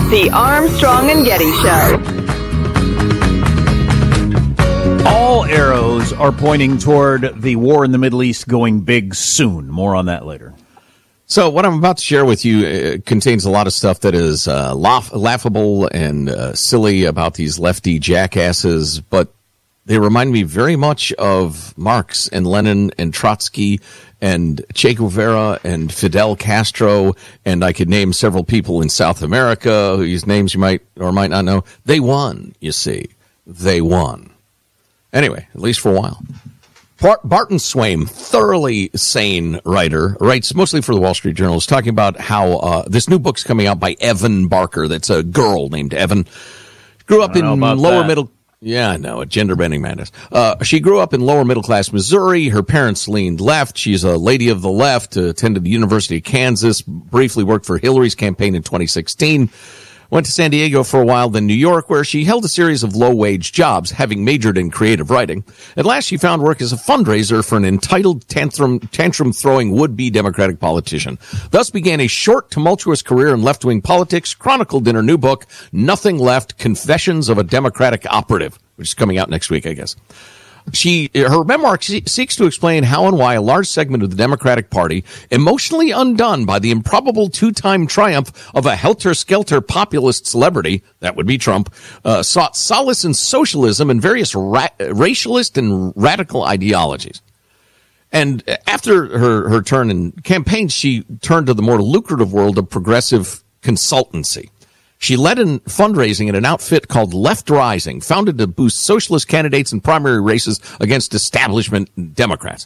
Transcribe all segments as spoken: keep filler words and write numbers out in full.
The Armstrong and Getty Show. All arrows are pointing toward the war in the Middle East going big soon. More on that later. So what I'm about to share with you uh, contains a lot of stuff that is uh, laugh- laughable and uh, silly about these lefty jackasses, but they remind me very much of Marx and Lenin and Trotsky and Che Guevara and Fidel Castro, and I could name several people in South America whose names you might or might not know. They won, you see. They won. Anyway, at least for a while. Barton Swaim, thoroughly sane writer, writes mostly for the Wall Street Journal, is talking about how uh, this new book's coming out by Evan Barker. That's a girl named Evan. Grew up in lower that. middle... Yeah, I know, a gender-bending madness. Uh, she grew up in lower middle-class Missouri. Her parents leaned left. She's a lady of the left, uh, attended the University of Kansas, briefly worked for Hillary's campaign in twenty sixteen. Went to San Diego for a while, then New York, where she held a series of low-wage jobs, having majored in creative writing. At last, she found work as a fundraiser for an entitled, tantrum, tantrum-throwing would-be Democratic politician. Thus began a short, tumultuous career in left-wing politics, chronicled in her new book, Nothing Left, Confessions of a Democratic Operative, which is coming out next week, I guess. She, her memoir seeks to explain how and why a large segment of the Democratic Party, emotionally undone by the improbable two-time triumph of a helter-skelter populist celebrity, that would be Trump, uh, sought solace in socialism and various ra- racialist and radical ideologies. And after her, her turn in campaigns, she turned to the more lucrative world of progressive consultancy. She led in fundraising at an outfit called Left Rising, founded to boost socialist candidates in primary races against establishment Democrats.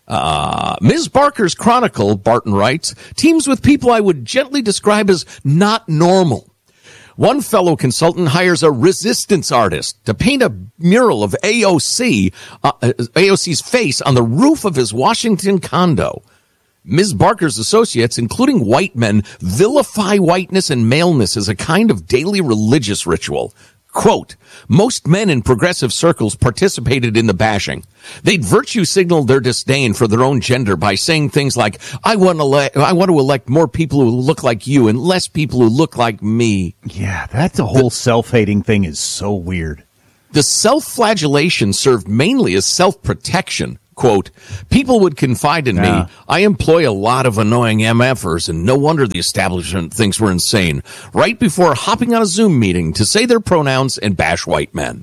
Uh, Miz Barker's Chronicle, Barton writes, teams with people I would gently describe as not normal. One fellow consultant hires a resistance artist to paint a mural of A O C, uh, A O C's face on the roof of his Washington condo. Miz Barker's associates, including white men, vilify whiteness and maleness as a kind of daily religious ritual. Quote, most men in progressive circles participated in the bashing. They'd virtue signal their disdain for their own gender by saying things like, I want to elect, I want to elect more people who look like you and less people who look like me. Yeah, that's a whole the, self-hating thing is so weird. The self-flagellation served mainly as self-protection. Quote, people would confide in yeah. me. I employ a lot of annoying M Fers, and no wonder the establishment thinks we're insane. Right before hopping on a Zoom meeting to say their pronouns and bash white men.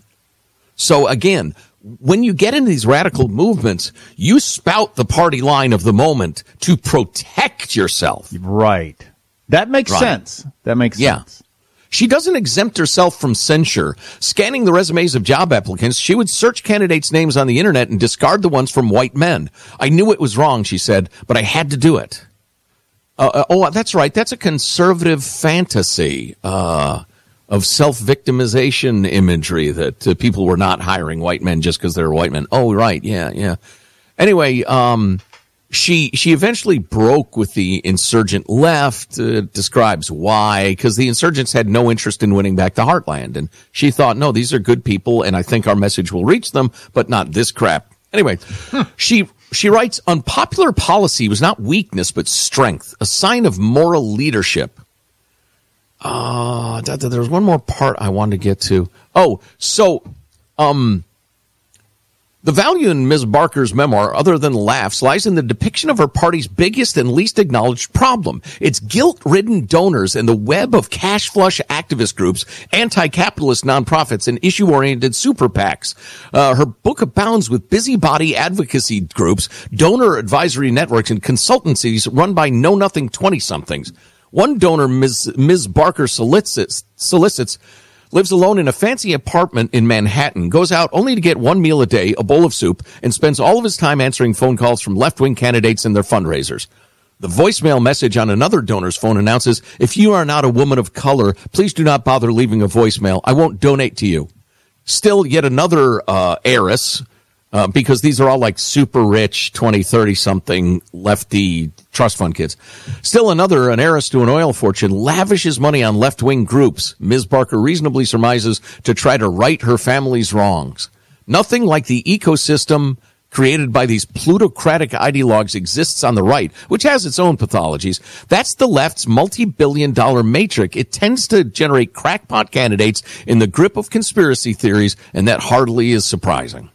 So again, when you get into these radical movements, you spout the party line of the moment to protect yourself. Right. That makes right. sense. That makes yeah. sense. She doesn't exempt herself from censure. Scanning the resumes of job applicants, she would search candidates' names on the internet and discard the ones from white men. I knew it was wrong, she said, but I had to do it. Uh, uh, oh, that's right. That's a conservative fantasy uh, of self-victimization imagery that uh, people were not hiring white men just because they were white men. Oh, right. Yeah, yeah. Anyway, um... She she eventually broke with the insurgent left, uh, describes why, because the insurgents had no interest in winning back the heartland. And she thought, no, these are good people, and I think our message will reach them, but not this crap. Anyway, huh. she she writes, unpopular policy was not weakness, but strength, a sign of moral leadership. Uh, there was one more part I wanted to get to. Oh, so, um... the value in Miz Barker's memoir, other than laughs, lies in the depiction of her party's biggest and least acknowledged problem. Its guilt-ridden donors and the web of cash-flush activist groups, anti-capitalist nonprofits, and issue-oriented super PACs. Uh, her book abounds with busybody advocacy groups, donor advisory networks, and consultancies run by know-nothing twenty-somethings. One donor, Miz Miz Barker solicits, solicits lives alone in a fancy apartment in Manhattan, goes out only to get one meal a day, a bowl of soup, and spends all of his time answering phone calls from left-wing candidates and their fundraisers. The voicemail message on another donor's phone announces, if you are not a woman of color, please do not bother leaving a voicemail. I won't donate to you. Still, yet another uh, heiress, uh, because these are all like super rich, twenty, thirty-something lefty trust fund kids. Still another, an heiress to an oil fortune, lavishes money on left-wing groups, Miz Barker reasonably surmises, to try to right her family's wrongs. Nothing like the ecosystem created by these plutocratic ideologues exists on the right, which has its own pathologies. That's the left's multi-billion dollar matrix. It tends to generate crackpot candidates in the grip of conspiracy theories, and that hardly is surprising.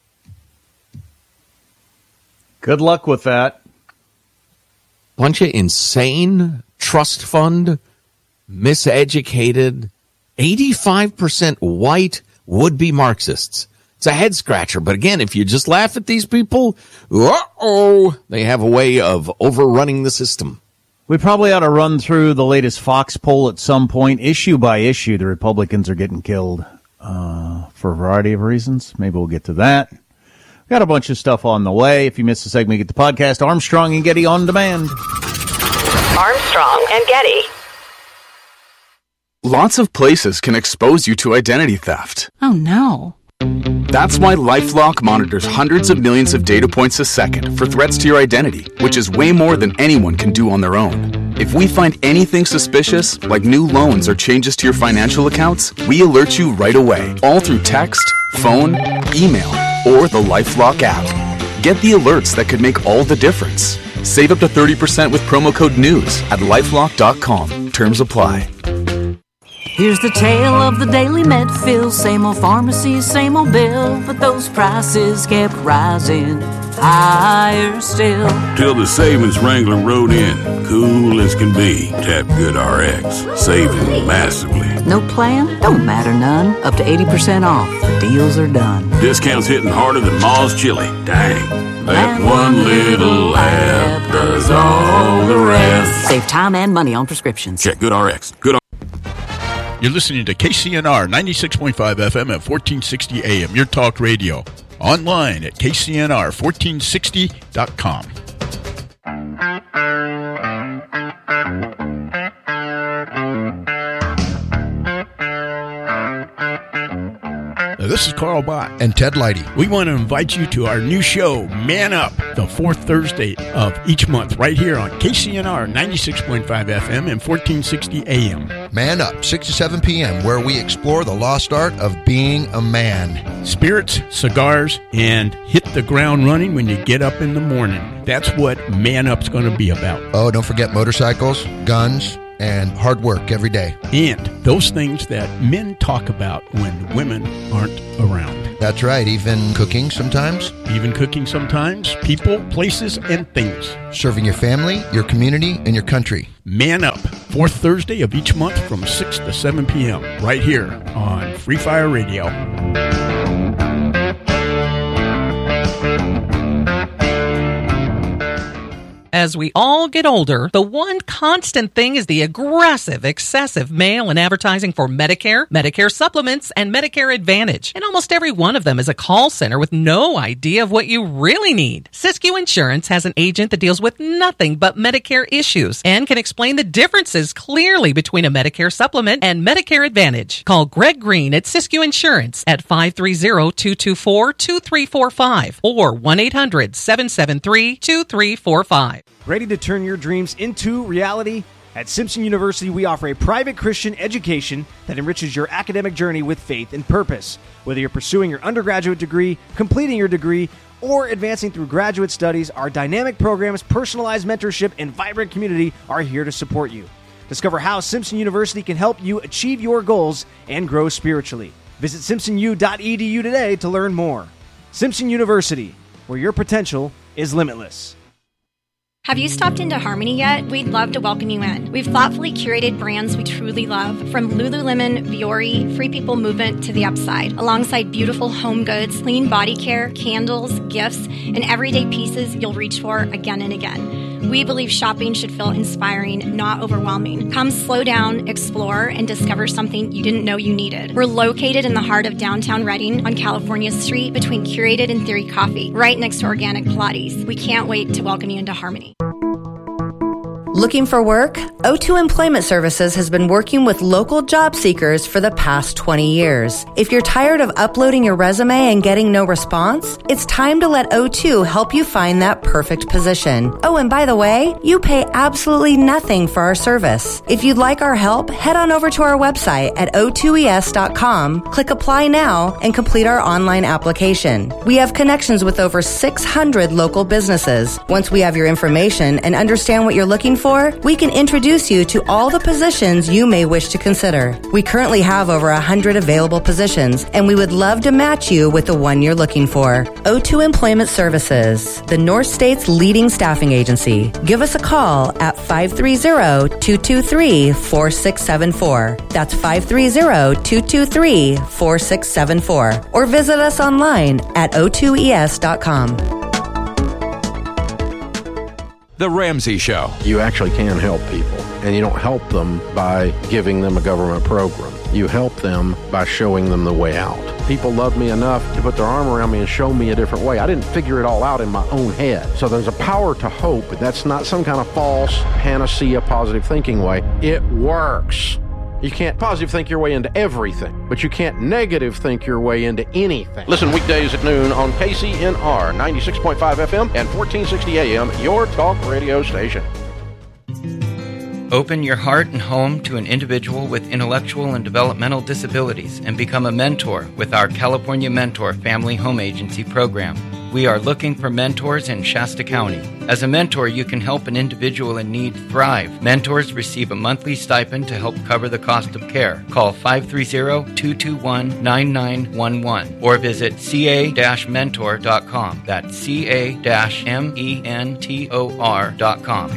Good luck with that. Bunch of insane trust fund, miseducated, eighty-five percent white would-be Marxists. It's a head-scratcher, but again, if you just laugh at these people, uh-oh, they have a way of overrunning the system. We probably ought to run through the latest Fox poll at some point. Issue by issue, the Republicans are getting killed uh, for a variety of reasons. Maybe we'll get to that. Got a bunch of stuff on the way. If you missed the segment, get the podcast Armstrong and Getty on demand. Armstrong and Getty. Lots of places can expose you to identity theft. Oh, no. That's why LifeLock monitors hundreds of millions of data points a second for threats to your identity, which is way more than anyone can do on their own. If we find anything suspicious, like new loans or changes to your financial accounts, we alert you right away, all through text, phone, email, or the LifeLock app. Get the alerts that could make all the difference. Save up to thirty percent with promo code NEWS at lifelock dot com. Terms apply. Here's the tale of the daily Medfill. Same old pharmacy, same old bill, but those prices kept rising higher still. Till the savings wrangler rode in, cool as can be. Tap Good R X, saving massively. No plan? Don't matter none. Up to eighty percent off. The deals are done. Discounts hitting harder than Ma's chili. Dang. That one little app does all the rest. Save time and money on prescriptions. Check Good R X. Good R X. You're listening to K C N R ninety-six point five F M at fourteen sixty A M, your talk radio. Online at K C N R fourteen sixty dot com. This is Carl Bott and Ted Leidy. We want to invite you to our new show, Man Up, the fourth Thursday of each month, right here on K C N R ninety-six point five F M and fourteen sixty A M. Man Up, six to seven p.m., where we explore the lost art of being a man. Spirits, cigars, and hit the ground running when you get up in the morning. That's what Man Up's going to be about. Oh, don't forget motorcycles, guns, and hard work every day. And those things that men talk about when women aren't around. That's right, even cooking sometimes. Even cooking sometimes. People, places, and things. Serving your family, your community, and your country. Man Up, fourth Thursday of each month from six to seven p.m. right here on Free Fire Radio. As we all get older, the one constant thing is the aggressive, excessive mail and advertising for Medicare, Medicare supplements, and Medicare Advantage. And almost every one of them is a call center with no idea of what you really need. Siskiyou Insurance has an agent that deals with nothing but Medicare issues and can explain the differences clearly between a Medicare supplement and Medicare Advantage. Call Greg Green at Siskiyou Insurance at five three zero, two two four, two three four five or one eight hundred, seven seven three, two three four five. Ready to turn your dreams into reality? At Simpson University, we offer a private Christian education that enriches your academic journey with faith and purpose. Whether you're pursuing your undergraduate degree, completing your degree, or advancing through graduate studies, our dynamic programs, personalized mentorship, and vibrant community are here to support you. Discover how Simpson University can help you achieve your goals and grow spiritually. Visit simpson u dot e d u today to learn more. Simpson University, where your potential is limitless. Have you stopped into Harmony yet? We'd love to welcome you in. We've thoughtfully curated brands we truly love, from Lululemon, Viore, Free People Movement to The Upside, alongside beautiful home goods, clean body care, candles, gifts, and everyday pieces you'll reach for again and again. We believe shopping should feel inspiring, not overwhelming. Come slow down, explore, and discover something you didn't know you needed. We're located in the heart of downtown Reading on California Street between Curated and Theory Coffee, right next to Organic Pilates. We can't wait to welcome you into Harmony. Looking for work? O two Employment Services has been working with local job seekers for the past twenty years. If you're tired of uploading your resume and getting no response, it's time to let O two help you find that perfect position. Oh, and by the way, you pay absolutely nothing for our service. If you'd like our help, head on over to our website at O two E S dot com, click Apply Now, and complete our online application. We have connections with over six hundred local businesses. Once we have your information and understand what you're looking for, we can introduce you to all the positions you may wish to consider. We currently have over one hundred available positions, and we would love to match you with the one you're looking for. O two Employment Services, the North State's leading staffing agency. Give us a call at five three zero, two two three, four six seven four. That's five three zero, two two three, four six seven four. Or visit us online at O two E S dot com. The Ramsey Show. You actually can help people, and you don't help them by giving them a government program. You help them by showing them the way out. People love me enough to put their arm around me and show me a different way. I didn't figure it all out in my own head. So there's a power to hope. That's not some kind of false panacea positive thinking way. It works. You can't positive think your way into everything, but you can't negative think your way into anything. Listen weekdays at noon on K C N R ninety-six point five F M and fourteen sixty A M, your talk radio station. Open your heart and home to an individual with intellectual and developmental disabilities and become a mentor with our California Mentor Family Home Agency program. We are looking for mentors in Shasta County. As a mentor, you can help an individual in need thrive. Mentors receive a monthly stipend to help cover the cost of care. Call five three zero, two two one, nine nine one one or visit c a dash mentor dot com. That's C A M E N T O R dot com.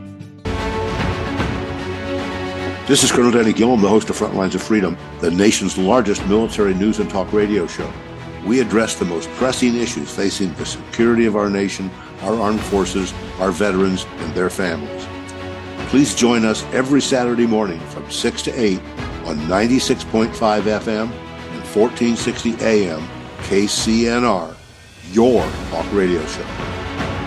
This is Colonel Danny Gillum, the host of Frontlines of Freedom, the nation's largest military news and talk radio show. We address the most pressing issues facing the security of our nation, our armed forces, our veterans, and their families. Please join us every Saturday morning from six to eight on ninety-six point five F M and fourteen sixty A M K C N R, your talk radio show.